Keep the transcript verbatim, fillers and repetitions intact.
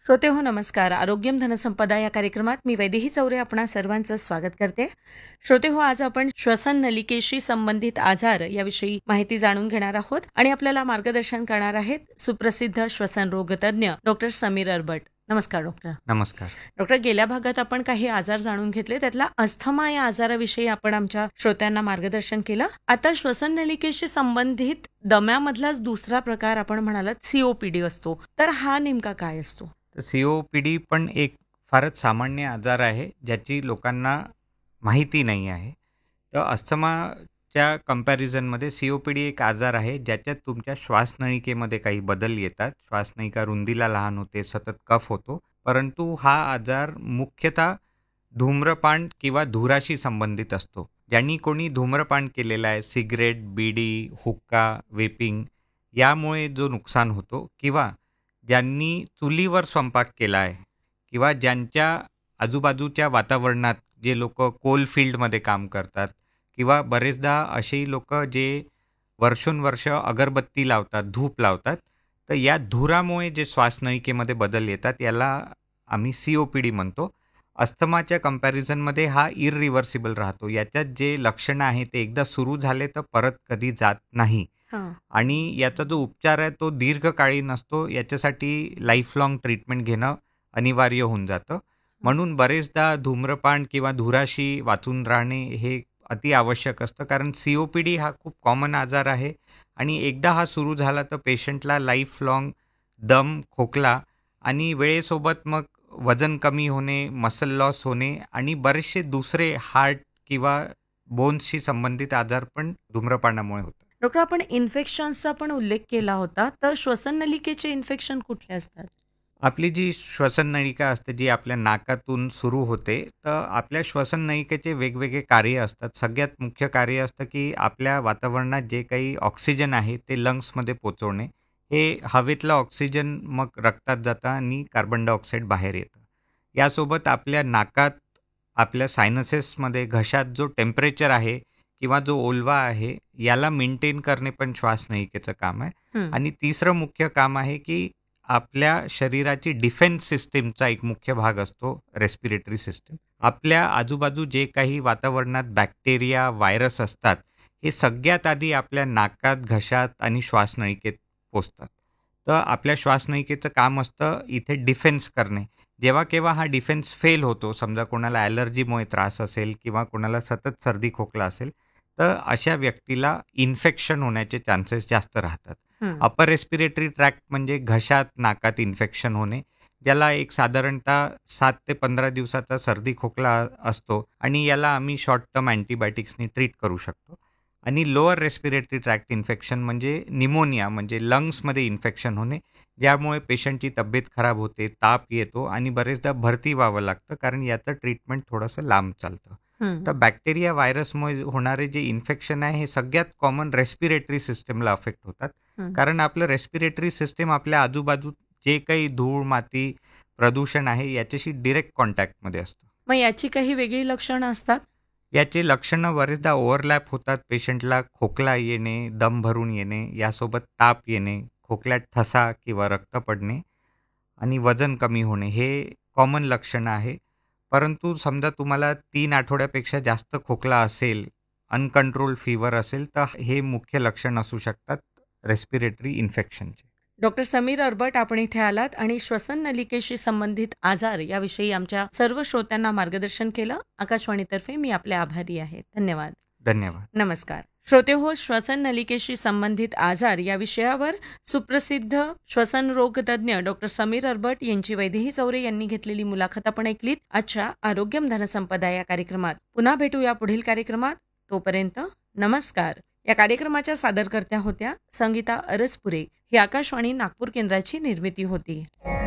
श्रोते हो नमस्कार. आरोग्यम धनसंपदा या कार्यक्रमात मी वैदेही चौरे आपणा सर्वांचं स्वागत करते. श्रोते हो, आज आपण श्वसन नलिकेशी संबंधित आजार याविषयी माहिती जाणून घेणार आहोत आणि आपल्याला मार्गदर्शन करणार आहेत सुप्रसिद्ध श्वसन रोग तज्ञ डॉक्टर समीर अरबट. नमस्कार डॉक्टर. नमस्कार डॉक्टर, गेल्या भागात आपण काही आजार जाणून घेतले, त्यातला अस्थमा या आजाराविषयी आपण आमच्या श्रोत्यांना मार्गदर्शन केलं. आता श्वसन नलिकेशी संबंधित दम्यामधलाच दुसरा प्रकार आपण म्हणालात सीओपीडी असतो, तर हा नेमका काय असतो? तर सीओपीडी पण एक फारच सामान्य आजार आहे ज्याची लोकांना माहिती नाही आहे. तर अस्थमाच्या कंपॅरिझनमध्ये सीओपीडी एक आजार आहे ज्याच्यात तुमच्या श्वासनळिकेमध्ये काही बदल येतात. श्वासनळिका रुंदीला लहान होते, सतत कफ होतो. परंतु हा आजार मुख्यतः धूम्रपान किंवा धुराशी संबंधित असतो. ज्यांनी कोणी धूम्रपान केलेलं आहे, सिगरेट, बीडी, हुक्का, वेपिंग, यामुळे जो नुकसान होतो, किंवा ज्यांनी चुलीवर स्वयंपाक केला आहे, किंवा ज्यांच्या आजूबाजूच्या वातावरणात जे लोक कोलफिल्डमध्ये काम करतात, किंवा बरेचदा अशी लोक जे वर्षोनवर्ष अगरबत्ती लावतात, धूप लावतात, तर या धुरामुळे जे श्वासनळिकेमध्ये बदल येतात याला आम्ही सीओपीडी म्हणतो. अस्थमाच्या कंपॅरिझनमध्ये हा इररिव्हर्सिबल राहतो. याच्यात जे लक्षणं आहे ते एकदा सुरू झाले तर परत कधी जात नाही, आणि याचा जो उपचार आहे तो दीर्घकाळी नसतो. याच्यासाठी लाईफ लाँग ट्रीटमेंट घेणं अनिवार्य होऊन जातं. म्हणून बरेचदा धूम्रपान किंवा धुराशी वाचून राहणे हे अति आवश्यक असतं, कारण सीओपीडी हा खूप कॉमन आजार आहे आणि एकदा हा सुरू झाला तर पेशंटला लाईफ लाँग दम, खोकला आणि वेळेसोबत मग वजन कमी होणे, मसल लॉस होणे आणि बरेचसे दुसरे हार्ट किंवा बोन्सशी संबंधित आजार पण धूम्रपानामुळे होतात. डॉक्टर, आपण इन्फेक्शन्सचा पण उल्लेख केला होता, तर श्वसन नलिकेचे इन्फेक्शन कुठले असतात? आपली जी श्वसन नळिका असते, जी आपल्या नाकातून सुरू होते, तर आपल्या श्वसन नळिकेचे वेगवेगळे कार्य असतात. सगळ्यात मुख्य कार्य असतं की आपल्या वातावरणात जे काही ऑक्सिजन आहे ते लंग्समध्ये पोचवणे. हे हवेतलं ऑक्सिजन मग रक्तात जातं आणि कार्बन डायऑक्साईड बाहेर येतं. यासोबत आपल्या नाकात, आपल्या सायनसेसमध्ये, घशात जो टेम्परेचर आहे किंवा जो ओलवा आहे याला मेंटेन करणे पण श्वासनळिकेचं काम आहे. आणि तिसरं मुख्य काम आहे की आपल्या शरीराची डिफेन्स सिस्टीमचा एक मुख्य भाग असतो रेस्पिरेटरी सिस्टीम. आपल्या आजूबाजू जे काही वातावरणात बॅक्टेरिया, व्हायरस असतात, हे सगळ्यात आधी आपल्या नाकात, घशात आणि श्वासनळिकेत पोचतात. तर आपल्या श्वासनळिकेचं काम असतं इथे डिफेन्स करणे. जेव्हा केव्हा हा डिफेन्स फेल होतो, समजा कोणाला ॲलर्जीमुळे त्रास असेल किंवा कोणाला सतत सर्दी खोकला असेल, तर अशा व्यक्तीला इन्फेक्शन होण्याचे चान्सेस जास्त राहतात. अपर रेस्पिरेटरी ट्रॅक्ट म्हणजे घशात, नाकात इन्फेक्शन होणे, ज्याला एक साधारणतः सात ते पंधरा दिवसाचा सर्दी खोकला असतो आणि याला आम्ही शॉर्ट टर्म अँटीबायोटिक्सनी ट्रीट करू शकतो. आणि लोअर रेस्पिरेटरी ट्रॅक्ट इन्फेक्शन म्हणजे निमोनिया, म्हणजे लंग्समध्ये इन्फेक्शन होणे, ज्यामुळे पेशंटची तब्येत खराब होते, ताप येतो आणि बरेचदा भरती व्हावं लागतं, कारण याचं ट्रीटमेंट थोडंसं लांब चालतं. तर बॅक्टेरिया, व्हायरसमुळे होणारे जे इन्फेक्शन आहे हे सगळ्यात कॉमन रेस्पिरेटरी सिस्टमला अफेक्ट होतात, कारण आपलं रेस्पिरेटरी सिस्टम आपल्या आजूबाजू जे काही धूळ, माती, प्रदूषण आहे याच्याशी डिरेक्ट कॉन्टॅक्टमध्ये असतं. मग याची काही वेगळी लक्षणं असतात? याचे लक्षणं बरेचदा ओव्हरलॅप होतात. पेशंटला खोकला येणे, दम भरून येणे, यासोबत ताप येणे, खोकल्यात ठसा किंवा रक्त पडणे आणि वजन कमी होणे हे कॉमन लक्षणं आहे. परंतु समजा तुम्हाला तीन आठवड्यापेक्षा जास्त खोकला असेल, अनकंट्रोल फीवर असेल, तर हे मुख्य लक्षण असू शकतात रेस्पिरेटरी इन्फेक्शनचे. डॉक्टर समीर अरबट, आपण इथे आलात आणि श्वसन नलिकेशी संबंधित आजार याविषयी आमच्या सर्व श्रोत्यांना मार्गदर्शन केलं. आकाशवाणीतर्फे मी आपले आभारी आहे. धन्यवाद. धन्यवाद. नमस्कार श्रोते हो, श्वसन नलिकेशी संबंधित आजार या विषयावर सुप्रसिद्ध श्वसन रोग तज्ञ डॉक्टर समीर अरबट यांची वैदेही चौरे यांनी घेतलेली मुलाखत आपण ऐकलीत आजच्या आरोग्यम धनसंपदा या कार्यक्रमात. पुन्हा भेटूया पुढील कार्यक्रमात. तोपर्यंत नमस्कार. या कार्यक्रमाच्या सादरकर्त्या होत्या संगीता अरसपुरे. ही आकाशवाणी नागपूर केंद्राची निर्मिती होती.